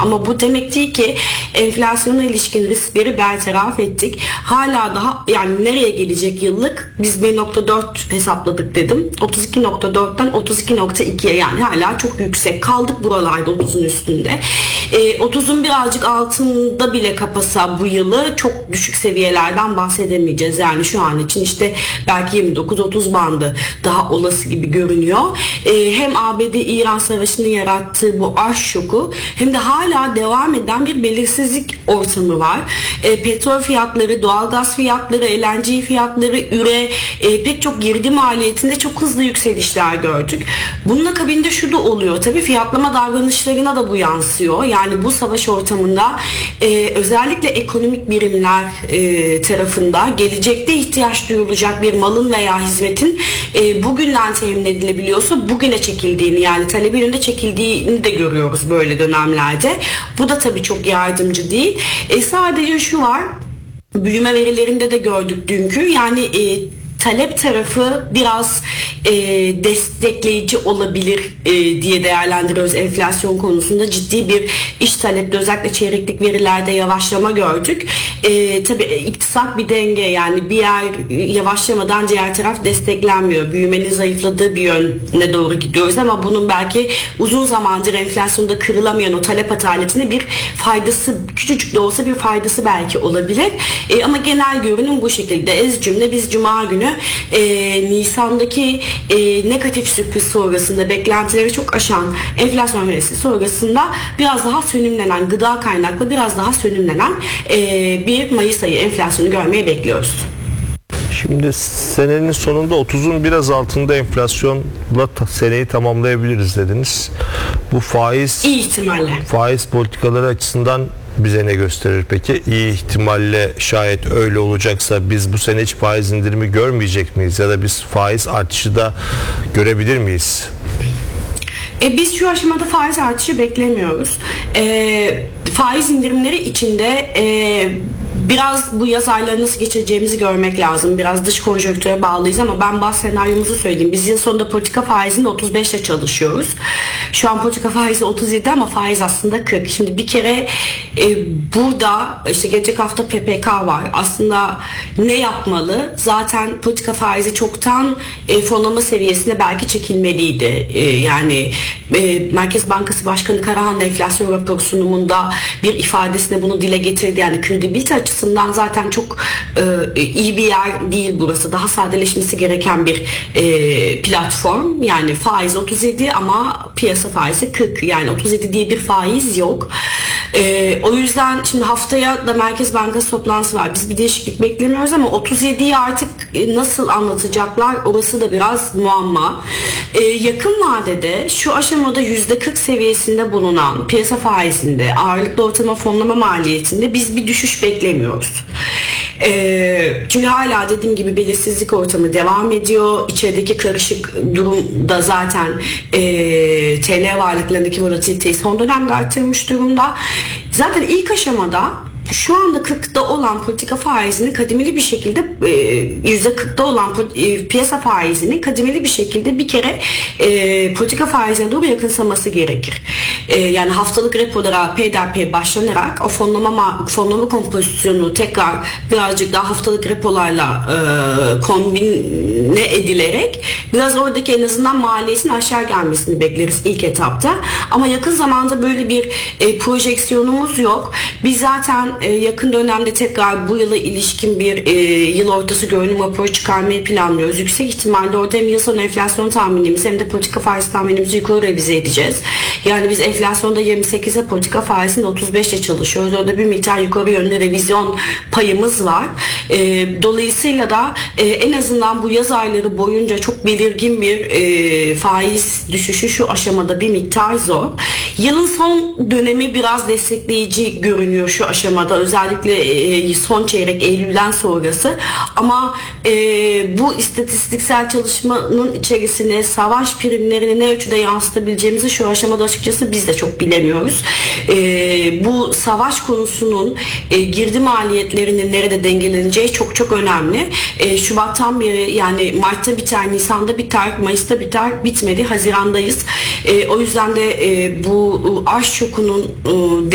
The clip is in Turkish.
Ama bu demek değil ki enflasyona ilişkin riskleri bertaraf ettik. Hala daha yani nereye gelecek yıllık? Biz 1,4 hesapladık dedim. 32,4'ten 32,2'ye yani hala çok yüksek. Kaldık buralarda 30'un üstünde. 30'un birazcık altında bile kapasa bu yılı çok düşük seviyelerden bahsedemeyeceğiz. Yani şu an için işte belki 29-30 bandı daha olası gibi görünüyor. Hem ABD-İran savaşının yarattığı bu arş şoku hem de hala devam eden bir belirsizlik ortamı var. Petrol fiyatları, doğalgaz fiyatları, LNG fiyatları, üre, pek çok girdi maliyetinde çok hızlı yükselişler gördük. Bunun akabinde şu da oluyor. Tabii fiyatlama davranışlarına da bu yansıyor. Yani bu savaş ortamında özellikle ekonomik birimler tarafında gelecekte ihtiyaç duyulacak bir malın veya hizmetin bugünden temin edilebiliyorsa bugüne çekildiğini, yani talebinin de çekildiğini de görüyoruz böyle dönemlerde. Bu da tabii çok yardımcı değil. Sadece şu var, büyüme verilerinde de gördük dünkü, yani talep tarafı biraz destekleyici olabilir diye değerlendiriyoruz. Enflasyon konusunda ciddi bir iş talepte özellikle çeyreklik verilerde yavaşlama gördük. Tabii iktisat bir denge, yani bir yer yavaşlamadan diğer taraf desteklenmiyor. Büyümenin zayıfladığı bir yöne doğru gidiyoruz ama bunun belki uzun zamandır enflasyonda kırılamayan o talep ataletine bir faydası, küçücük de olsa bir faydası belki olabilir. Ama genel görünüm bu şekilde. Ez cümle biz Cuma günü Nisan'daki negatif sürpriz sonrasında, beklentileri çok aşan enflasyon verisi sonrasında biraz daha sönümlenen, gıda kaynaklı biraz daha sönümlenen bir Mayıs ayı enflasyonu görmeyi bekliyoruz. Şimdi senenin sonunda 30'un biraz altında enflasyonla seneyi tamamlayabiliriz dediniz. Bu İyi ihtimalle. Faiz politikaları açısından bize ne gösterir peki? İyi ihtimalle şayet öyle olacaksa biz bu sene hiç faiz indirimi görmeyecek miyiz? Ya da biz faiz artışı da görebilir miyiz? Biz şu aşamada faiz artışı beklemiyoruz. Faiz indirimleri içinde biraz bu yaz aylarını nasıl geçireceğimizi görmek lazım. Biraz dış konjonktüre bağlıyız ama ben bazı senaryomuzu söyleyeyim. Biz yıl sonunda politika faizinde 35 ile çalışıyoruz. Şu an politika faizi 37 ama faiz aslında 40. Şimdi bir kere burada işte gelecek hafta PPK var. Aslında ne yapmalı? Zaten politika faizi çoktan fonlama seviyesine belki çekilmeliydi. Yani Merkez Bankası Başkanı Karahan da enflasyon raporu sunumunda bir ifadesinde bunu dile getirdi. Yani kredibilite açısından zaten çok iyi bir yer değil burası. Daha sadeleşmesi gereken bir platform. Yani faiz 37 ama piyasa faizi 40. Yani 37 diye bir faiz yok. O yüzden şimdi haftaya da Merkez Bankası toplantısı var. Biz bir değişiklik beklemiyoruz ama 37'yi artık nasıl anlatacaklar orası da biraz muamma. Yakın vadede şu aşamada %40 seviyesinde bulunan piyasa faizinde, ağırlıklı ortalama fonlama maliyetinde biz bir düşüş beklemiyoruz. Çünkü hala dediğim gibi belirsizlik ortamı devam ediyor. İçerideki karışık durumda zaten TL varlıklarındaki volatiliteyi son dönemde arttırmış durumda. Zaten ilk aşamada şu anda 40'da olan politika faizinin kademeli bir şekilde %40'da olan piyasa faizinin kademeli bir şekilde bir kere politika faizine doğru yakınsaması gerekir. Yani haftalık repolara peyderpey başlanarak o fonlama kompozisyonu tekrar birazcık daha haftalık repolarla kombine edilerek biraz oradaki en azından maliyetinin aşağı gelmesini bekleriz ilk etapta. Ama yakın zamanda böyle bir projeksiyonumuz yok. Biz zaten yakın dönemde tekrar bu yıla ilişkin bir yıl ortası görünüm raporu çıkarmayı planlıyoruz. Yüksek ihtimalle orada hem yıl sonu enflasyon tahminimizi hem de politika faiz tahminimizi yukarı revize edeceğiz. Yani biz enflasyonda 28'e, politika faizinde 35'e çalışıyoruz. Orada bir miktar yukarı yönlü revizyon payımız var. Dolayısıyla da en azından bu yaz ayları boyunca çok belirgin bir faiz düşüşü şu aşamada bir miktar zor. Yılın son dönemi biraz destekleyici görünüyor şu aşamada. Özellikle son çeyrek Eylül'den sonrası. Ama bu istatistiksel çalışmanın içerisine savaş primlerini ne ölçüde yansıtabileceğimizi şu aşamada açıkçası biz de çok bilemiyoruz. Bu savaş konusunun girdi maliyetlerinin nerede dengeleneceği çok çok önemli. Şubat'tan beri, yani Mart'ta biter, Nisan'da biter, Mayıs'ta biter, bitmedi. Hazirandayız. O yüzden de bu arş şokunun